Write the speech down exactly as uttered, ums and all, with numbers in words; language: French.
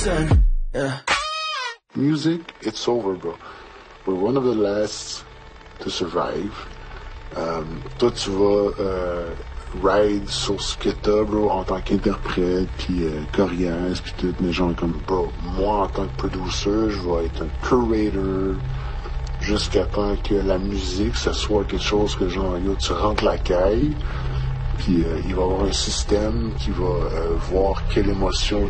listen, yeah. Music, it's over, bro. We're one of the last to survive. Um, toi, tu vas euh, ride sur ce que t'as, bro, en tant qu'interprète, puis euh, chorégraphe, puis tout, mais genre comme, bro, moi, en tant que producer, je vais être un curator jusqu'à temps que la musique, ça soit quelque chose que genre, yo, tu rentres la caille, puis euh, il va y avoir un système qui va euh, voir quelle émotion